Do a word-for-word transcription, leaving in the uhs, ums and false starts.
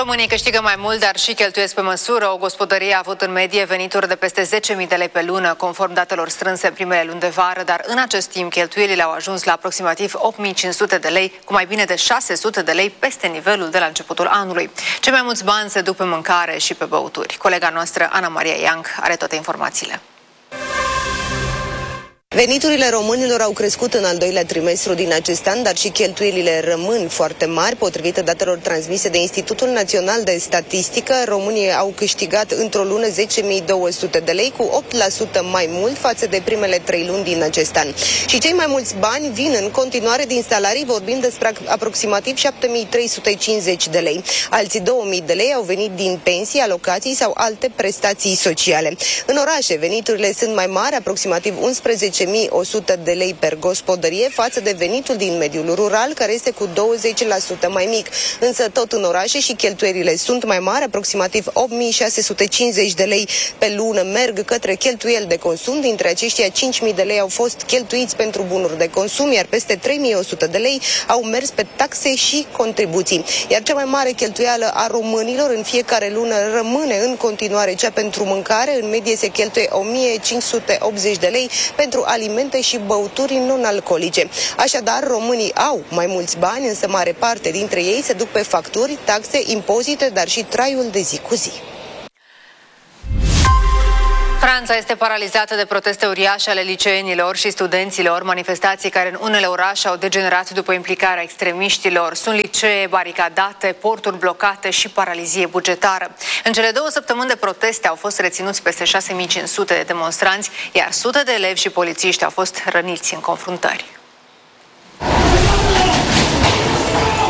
Românii câștigă mai mult, dar și cheltuiesc pe măsură. O gospodărie a avut în medie venituri de peste zece mii de lei pe lună, conform datelor strânse în primele luni de vară, dar în acest timp cheltuielile au ajuns la aproximativ opt mii cinci sute de lei, cu mai bine de șase sute de lei peste nivelul de la începutul anului. Cei mai mulți bani se duc pe mâncare și pe băuturi. Colega noastră, Ana Maria Ianc, are toate informațiile. Veniturile românilor au crescut în al doilea trimestru din acest an, dar și cheltuielile rămân foarte mari. Potrivit datelor transmise de Institutul Național de Statistică, românii au câștigat într-o lună zece mii două sute de lei, cu opt la sută mai mult față de primele trei luni din acest an. Și cei mai mulți bani vin în continuare din salarii, vorbim despre aproximativ șapte mii trei sute cincizeci de lei. Alții două mii de lei au venit din pensii, alocații sau alte prestații sociale. În orașe, veniturile sunt mai mari, aproximativ unsprezece mii o sută de lei per gospodărie, față de venitul din mediul rural, care este cu douăzeci la sută mai mic. Însă tot în orașe și cheltuielile sunt mai mari, aproximativ opt mii șase sute cincizeci de lei pe lună merg către cheltuieli de consum. Dintre aceștia, cinci mii de lei au fost cheltuiți pentru bunuri de consum, iar peste trei mii o sută de lei au mers pe taxe și contribuții. Iar cea mai mare cheltuială a românilor în fiecare lună rămâne în continuare cea pentru mâncare. În medie se cheltuie o mie cinci sute optzeci de lei pentru alimente și băuturi non-alcoolice. Așadar, românii au mai mulți bani, însă mare parte dintre ei se duc pe facturi, taxe, impozite, dar și traiul de zi cu zi. Franța este paralizată de proteste uriașe ale liceenilor și studenților, manifestații care în unele orașe au degenerat după implicarea extremiștilor. Sunt licee baricadate, porturi blocate și paralizie bugetară. În cele două săptămâni de proteste au fost reținuți peste șase mii cinci sute de demonstranți, iar sute de elevi și polițiști au fost răniți în confruntări.